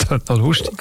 Das ist noch lustig.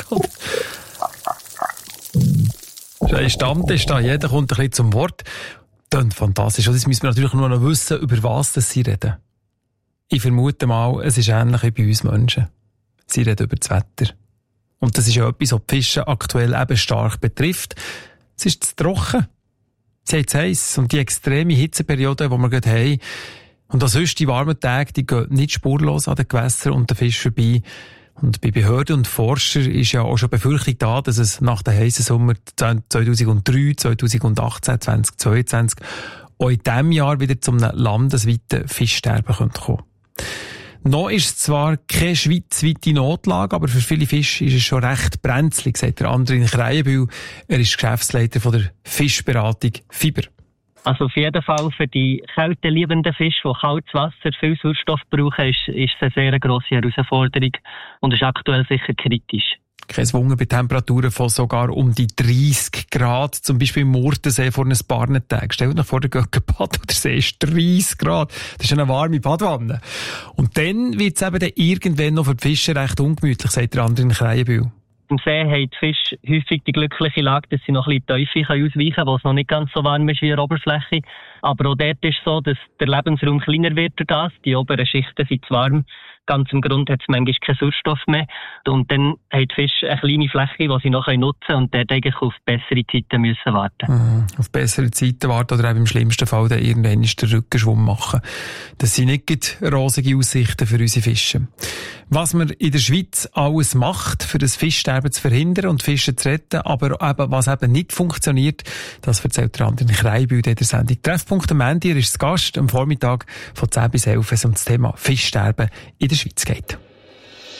Das ist ein Stammtisch da. Jeder kommt ein bisschen zum Wort. Das ist fantastisch. Jetzt müssen wir natürlich nur noch wissen, über was sie reden. Ich vermute mal, es ist ähnlich wie bei uns Menschen. Sie reden über das Wetter. Und das ist ja etwas, was die Fische aktuell eben stark betrifft. Es ist zu trocken. Sie haben zu heiß. Und die extreme Hitzeperiode, die wir gerade haben, und auch sonst die warmen Tage, die gehen nicht spurlos an den Gewässern und den Fischen vorbei. Und bei Behörden und Forschern ist ja auch schon Befürchtung da, dass es nach den heissen Sommer 2003, 2018, 2022 auch in diesem Jahr wieder zum landesweiten Fischsterben kommen könnte. Noch ist es zwar keine schweizweite Notlage, aber für viele Fische ist es schon recht brenzlig, sagt der Andrin Kreienbühl. Er ist Geschäftsleiter von der Fischberatung Fiber. Also auf jeden Fall für die kälteliebenden Fische, die kaltes Wasser, viel Sauerstoff brauchen, ist es eine sehr grosse Herausforderung und ist aktuell sicher kritisch. Kein Wunder bei Temperaturen von sogar um die 30 Grad, zum Beispiel im Murtensee vor ein paar Tagen. Stellt euch vor, der Göckenbad oder der See ist 30 Grad. Das ist eine warme Badwanne. Und dann wird es eben dann irgendwann noch für die Fische recht ungemütlich, sagt der andere in Kreienbühl. Im See haben die Fische häufig die glückliche Lage, dass sie noch ein bisschen Tiefe ausweichen können, wo es noch nicht ganz so warm ist wie an der Oberfläche. Aber auch dort ist es so, dass der Lebensraum kleiner wird durch das. Die oberen Schichten sind zu warm. Ganz im Grund hat es manchmal keinen Sauerstoff mehr. Und dann haben die Fische eine kleine Fläche, die sie noch nutzen können und dort eigentlich auf bessere Zeiten müssen warten. Auf bessere Zeiten warten oder eben im schlimmsten Fall dann irgendwann den Rückenschwumm machen. Das sind nicht rosige Aussichten für unsere Fische. Was man in der Schweiz alles macht, für das Fischsterben zu verhindern und Fische zu retten, aber eben, was eben nicht funktioniert, das erzählt der andere Kreienbühl in der Sendung. Treffpunkt am Ende ist das Gast am Vormittag von 10 bis 11, wenn es um das Thema Fischsterben in der Schweiz geht.